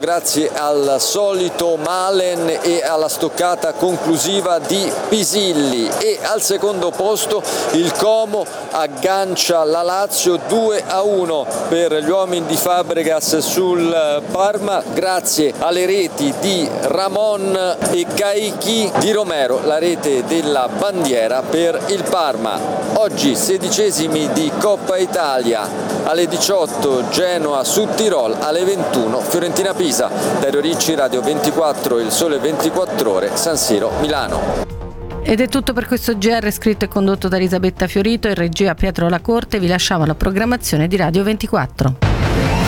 grazie al solito Malen e alla stoccata conclusiva di Pisilli, e al secondo posto il Como aggancia la Lazio 2-1 per gli uomini di Fabregas sul Parma grazie alle reti di Ramon e Caichi di Romero, la rete della bandiera per il Parma. Oggi 16esimi di Coppa Italia, alle 18 Genoa su Tirol, alle 21 Fiorentina Pisa. Dario Ricci, Radio 24, Il Sole 24 Ore, San Siro, Milano. Ed è tutto per questo GR, scritto e condotto da Elisabetta Fiorito, in regia Pietro La Corte. Vi lasciamo la programmazione di Radio 24.